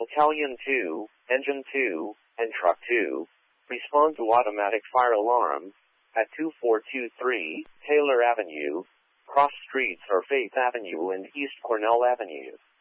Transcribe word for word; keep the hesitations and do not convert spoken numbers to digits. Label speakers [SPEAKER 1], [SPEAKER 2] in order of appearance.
[SPEAKER 1] Battalion two, Engine two, and Truck two, respond to automatic fire alarm at two four two three, Taylor Avenue, cross streets are Faith Avenue and East Cornell Avenue.